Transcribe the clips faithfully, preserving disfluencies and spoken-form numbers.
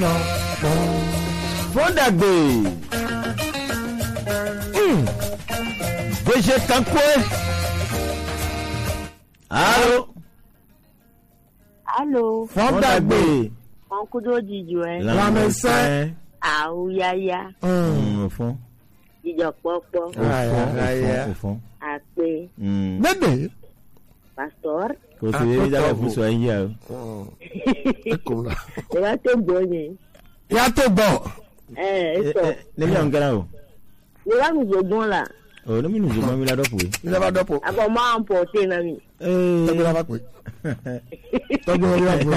Fondagbe. Hmm. Boucher Tankwe. Allô? Allô? Fondagbe. On kudo jijo eh. La messe. Aou yaya. Hmm, au fond. Jijo popo. Au fond. Ape. Hmm. Bébé. Pastor. Ko se ye da fu so yin ya. Ko la. E wa to bo ni. Ya to bo. Eh, eso. Ne mi an gara o. Ni wa mi jogun la. O no mi nu zo ma mi la dopo e. Mi la ba dopo. Abo ma an porter na mi. Eh. To la ba pe. To bo la bo.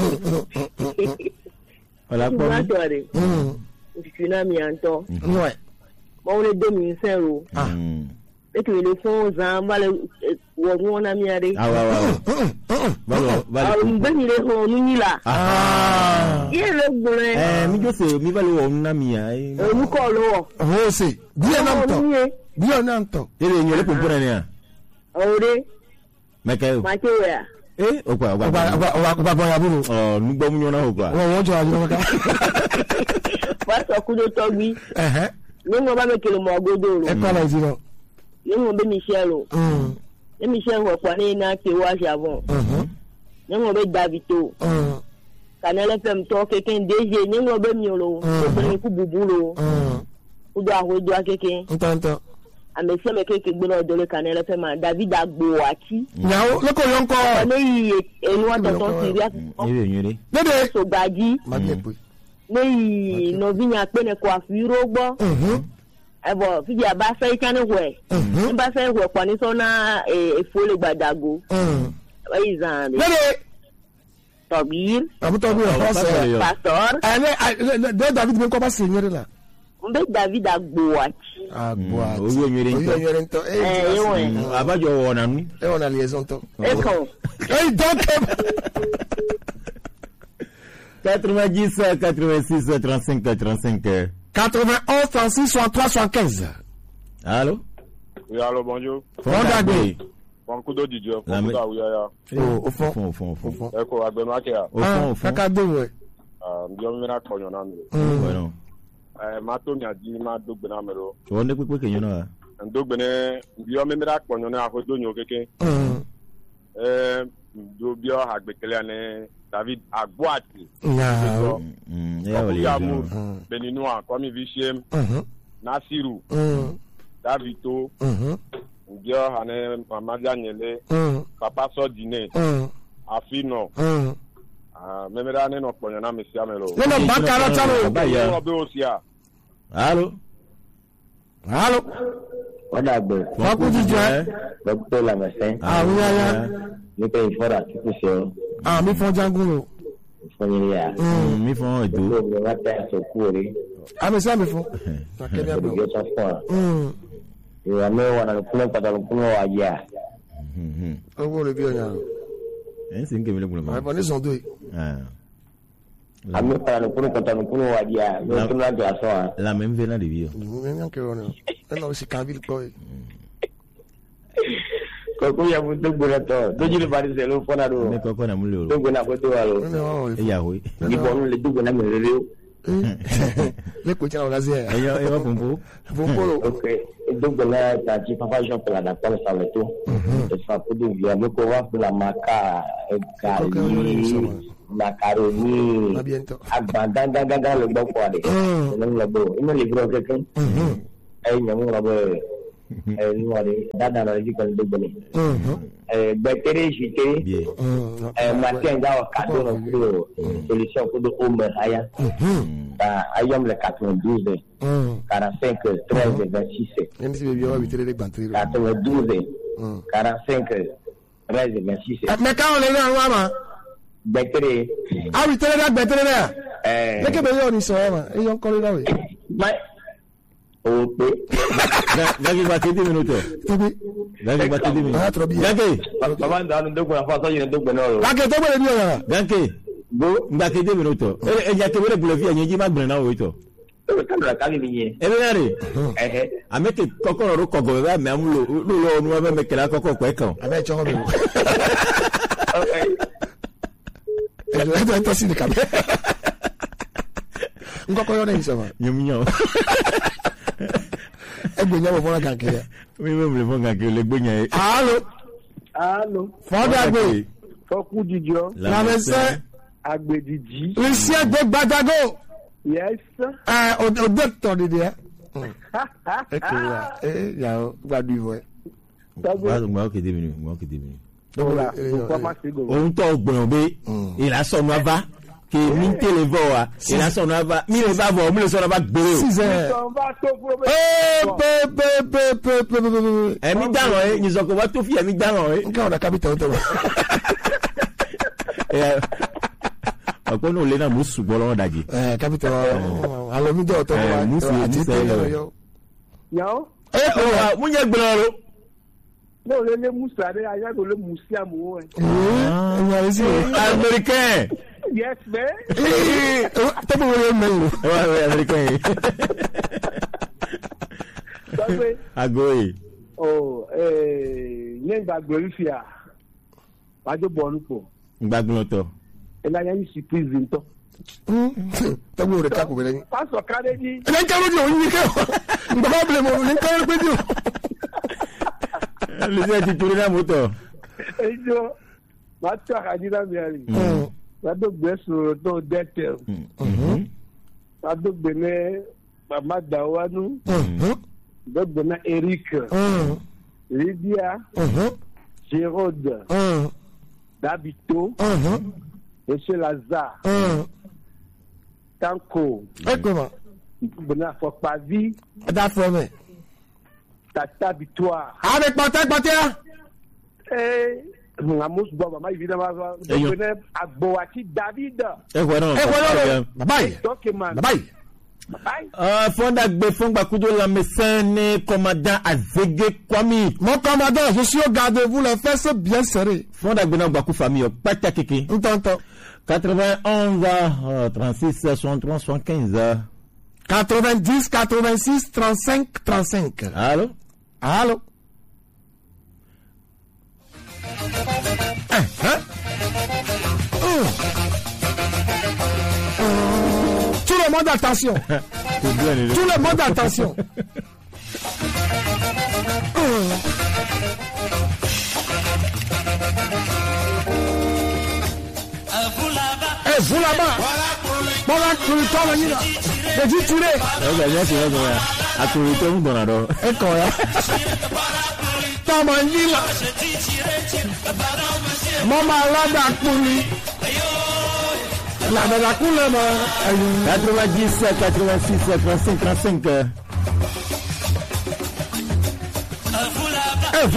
Wala po. Ma to re. Mm. Ti na mi anto. Ouais. Mo le do mi sero. Ah. E tu le fon zan ba le wo mo na mi are. Ah wa wa. Balo balo. Ah, mi ben le ho nu ni la. Ah. Ye le gbore. Eh mi jo se mi balo wo na mi ya. E mu ko lo. Ho se. Bien nam to. Bien nam to. Ele nyo le pompona ni a. Ore. Meka o. Ma ke we a. Eh, o kwa o Oba oba oba bo ya buru. Oh, nu gbo mu nyo na o kwa. Wo wo jo ajo ka. Pastor kudo togbi. Eh eh. Ni mo ba me kele mo godo ro. E ko la zero. Ni mo be Michel o. Mm. Ni Michel wo pa ni na ke wa javon. Mhm. Ni mo be Davito. Mm. Canal F M to keken D J ni mo be mi lo. Ko be ku bubulo. Mm. Ku do aho do akeken. Ntanto. Ame se me keke gbo no do le Canal F M David Agboachi. Yawo le ko yon ko. Ni enu wa to to Syria. Ele nyo le. Bébé. So gaji. Ma bien pe. Ni no vinya pe ne ko afiro gbo. Mhm. Ebo fiji aba fe ikane hwe. Mhm. Ba fe hwe kwa ni so na e fole gbadago. Mm. Ba izan. Bébé. Tobir. Abu to bi ho se. Pastor. Eh de David me ko ba se nyere la. Mbe David Agboachi. Agbo. O yo nyere nto. O yo nyere nto. Eh, yo eh. Abajo wo na nu. E on a liaison to. E kon. Hey, donc quatre-vingt-dix, quatre-vingt-six, trente-cinq, trente-cinq. quatre-vingt-onze, trente-six, soixante-trois, soixante-quinze. Allô? Oui, allô, bonjour. Fondagbe. Fonkudo Didio, La me- Fonkudo Awuyaya. Au fond. Au fond, au fond. Eko Agbenwakea. Au fond, au fond. Kaka do we. Ah, Ndiyo mira konyo na miro. Bueno. Eh, mato mi aji ma dogbe na miro. O ne pepe ke nyo na. Ndogbe ne, ndiyo mira konyo na ahodo nyo keke. Mm. Eh, ndo bio hagbekele ne David Agboachi. Na. Mm, ya wali. Okuyamu, Beninua, Kwame Vishem, Mhm. Nasiru, Mm. Davito, Mhm. ndiyo hane Mamadi Anyele, Mm. Papa Sodine, Mm. Afino. Mm. Ah, memera ne no konyo na mesia melo. Le no bankara talo. Ba ya. Obe osia. Allô? Allô. Fondagbe. Faku jije. Docteur Lamessin. Ah oui ya. Ni pe ifora tukusio. Ah mi fon jangulo. Fonyeria. Mm. Mi fon edo. Ko wa ta so kuri. Ah me sa mi fon. Na ke bia Ko bo. yo so fo. Mm. Yo ame wana kuno pada kuno wa ya. Mhm. Owo le bi onya. En sin ke mi le Ma bulu. bo ni son do. Ah. Ame pada kuno pada kuno wa ya. Yo kuno la so. La même vena de vie. Ni mo nyan ke ono. E no si kan vil ko. Ko ko ya bu dogbo na to. Doji le bari se lo fona do. Me koko na mule o. Dogbo na ko to wa lo. Ni o. E ya hoy. Ni bo no le dogbo na me le o. Le ko tira o lazie. E yo e yo pompo. Bon polo. Okay. Dogbo na ta ti papa Jean pour la d'accord ça le tout. Et ça pour du via me ko wa pour la maca e kali. Macaroni. A bientôt. Agbanda gaga gaga le gbo kwa de. Ni le bo. Ni le bro keke. Mhm. Ai nyamu la bo. Eh ni wa de dada la ji kan dogbo ni. Mhm. Eh betere jité. Bien. Mhm. Eh matin ga wa cadeau no bro. Solution pour de homme haya. Mhm. Bah ayam le quatre-vingt-douze. Mhm. quarante-cinq, treize, vingt-six. Ni si bebi o bi tere le gbantiri. quatre-vingt-douze, Mhm. quarante-cinq, treize, vingt-six. Me ka o le na wa ma. Betere. Ah oui, tere da gbetere da. Eh. Le ke be yo ni so ma. E yo ko le da we. Mas o pe. Gagi ba tete minuto. Tibi. Gagi ba tete minuto. Ah trop bien. Gagi. Baba nda no dogbo na fa so yin dogbo na o. La ke to be ni o ya. Gagi. Go. Ngba tete minuto. E e ya ke bere bulo fi enyin ji ma gbere na o ito. O ka la kali ni yen. E be na re. Eh eh. Amete kokoro ro kogo ba me amulo lo lo nu ba me kela kokko ko e kan. Abe cho ho be. Okay. E do to si de ka. Nkoko yo ni sama. Nyumnyo. Egbonya bo fona kan ke. Mi me le fonga ke le gbonya. Allo. Allo. Foda gbe. Foku dijo. La mese. Agbediji. Lucien de Badago. Yes. Ah, o o doctor de dia. Eh eh ya gbadu iwo. Wa ngba o ke de mi, ngba o ke de mi. Voilà. Pourquoi pas c'est go. On to gbon be. Il a son ava. Ke mi tele vo wa. Il a son ava. Mi le ba vo, mi le son ava gbe. six heures. Eh pe pe pe pe pe. E mi dano e, ni zo ko wa to fi e mi dano e. Nka oda capital to. Eh. Ọ̀pọ̀ náà lé náà mú ṣùgbọ́n lọ́wọ́ dàjì. Eh, capital alomido ọ̀tọ̀ wa mú sí àti mú tẹ́lẹ̀ sẹ́yìn. yọ. Yao. ẹ kò wá mú yẹ gbọ́dọ̀ ro. No le le musa de aya go le musia mo e. Eh, ẹ̀yà rẹ̀ sí. Amẹ́ríkẹ́. Yes man. Tẹ́bù wọlé mẹ́lò. ẹ wá wẹ Amẹ́ríkẹ́ yìí. Sabe. Agoye. Oh, eh, yen gba glorifia. Wa jo bo nupo. Ngbàgbọ́n tọ̀. Ela yan surprise nto. Tẹ́bù wọlé kakò bẹ̀rẹ̀ yín. Pastor Kadeji. Ẹ ń kárò di òun yìí kẹ́ ọ̀. Ngbàgbọ́ bẹ̀rẹ̀ mọ̀ ní kárò pé di o. Lùsẹ̀ ti torí náà mú tọ̀. Ejo. Ma to akadira mi ari. Wa do gbe so to dete. Wa do gbe ne Mama Dawanu. Do gbe na Eric. Lydia. Gérode. Dabito. Monsieur Lazare. Tanko. Ẹ pè mọ̀. Bena Fokpavi. Ẹ dá fún mi. Tata Victoire. Àbẹ̀ pọ̀tẹ́ pọ̀tẹ́. Eh, Amos Bob, ma évidemment, Eyo. donc Agboati David. ẹ kò náà. Ẹ wọ́n lọ́rọ̀. Bàbá yìí. Document. Bàbá yìí. Bye. Fọ́ndà gbé fúngbà kúndó lamẹ́sẹ́ ní commandant Azege Kwami. Mon commandant, je suis au garde-vous, les fesses bien serrées. Fọ́ndà gbé náà gbà kú famille pátá kéke. Ntọ́ntọ́. quatre-vingt-onze, trente-six, soixante-trois, soixante-quinze. quatre-vingt-dix, quatre-vingt-six, trente-cinq, trente-cinq. Allô? Allô? Hein? Hein? Hum. Hum. Tout le monde attention. Tout le monde attention. Hum. Eh, vous là-bas. Voilà pour le temps, là. Le dit touré. ẹ gbà yẹn ti rẹ gbọ́n ya àtúrò tó ń gbọ̀nà dọ̀. ẹ kọ̀ ya. Tọ́mọ yín la. Mo máa lọ́dà kún ni. Làbẹ̀dà kún lè mọ ẹ̀yìn. quatre-vingt-dix, quatre-vingt-six, trente-cinq, trente-cinq.